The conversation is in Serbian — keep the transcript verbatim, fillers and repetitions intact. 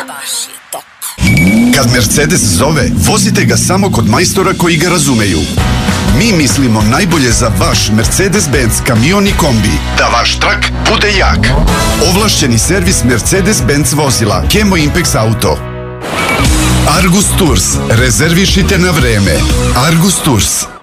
Kad Mercedes zove, vozite ga samo kod majstora koji ga razumeju. Mi mislimo najbolje za vaš Mercedes-Benz kamion i kombi, da vaš trak bude jak. Ovlašćeni servis Mercedes-Benz vozila Kemo Impex Auto. Argus Tours. Rezervišite na vreme. Argus Tours.